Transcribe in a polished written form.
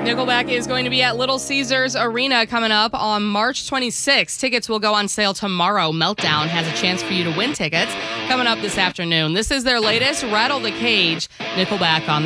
Nickelback is going to be at Little Caesars Arena coming up on March 26th. Tickets will go on sale tomorrow. Meltdown has a chance for you to win tickets coming up this afternoon. This is their latest Rattle the Cage. Nickelback on